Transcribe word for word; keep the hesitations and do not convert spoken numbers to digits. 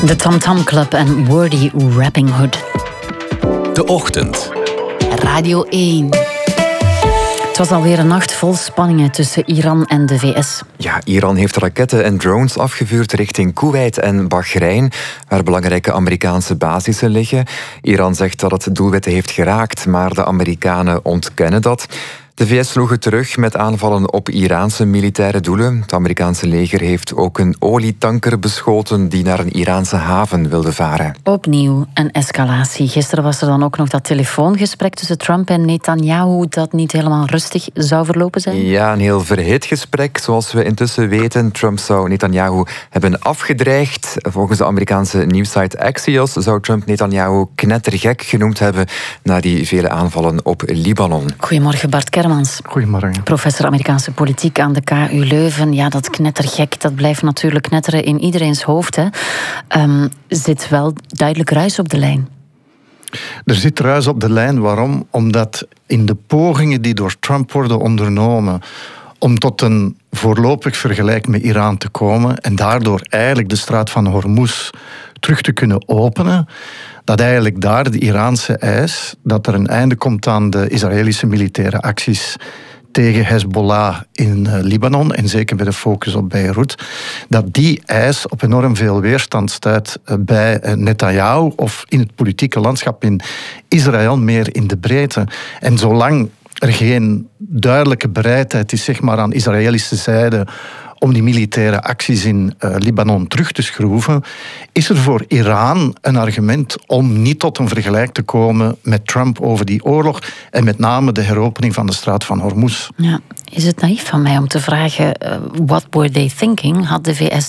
De Tom Tom Club en Wordy Rapping Hood. De Ochtend. Radio één. Het was alweer een nacht vol spanningen tussen Iran en de V S. Ja, Iran heeft raketten en drones afgevuurd richting Koeweit en Bahrein, waar belangrijke Amerikaanse basissen liggen. Iran zegt dat het doelwitten heeft geraakt, maar de Amerikanen ontkennen dat. De V S sloegen terug met aanvallen op Iraanse militaire doelen. Het Amerikaanse leger heeft ook een olietanker beschoten die naar een Iraanse haven wilde varen. Opnieuw een escalatie. Gisteren was er dan ook nog dat telefoongesprek tussen Trump en Netanyahu dat niet helemaal rustig zou verlopen zijn. Ja, een heel verhit gesprek, zoals we intussen weten. Trump zou Netanyahu hebben afgedreigd. Volgens de Amerikaanse nieuwssite Axios zou Trump Netanyahu knettergek genoemd hebben na die vele aanvallen op Libanon. Goedemorgen Bart Kermans. Goedemorgen. Professor Amerikaanse politiek aan de K U Leuven. Ja, dat knettergek, dat blijft natuurlijk knetteren in iedereens hoofd. Hè. Um, zit wel duidelijk ruis op de lijn. Er zit ruis op de lijn. Waarom? Omdat in de pogingen die door Trump worden ondernomen om tot een voorlopig vergelijk met Iran te komen en daardoor eigenlijk de straat van Hormuz terug te kunnen openen, dat eigenlijk daar de Iraanse eis dat er een einde komt aan de Israëlische militaire acties tegen Hezbollah in Libanon, en zeker met de focus op Beirut, dat die eis op enorm veel weerstand stuit bij Netanyahu of in het politieke landschap in Israël, meer in de breedte. En zolang er geen duidelijke bereidheid is, zeg maar, aan Israëlische zijde om die militaire acties in uh, Libanon terug te schroeven, is er voor Iran een argument om niet tot een vergelijk te komen met Trump over die oorlog en met name de heropening van de straat van Hormuz. Ja. Is het naïef van mij om te vragen, uh, what were they thinking? Had de V S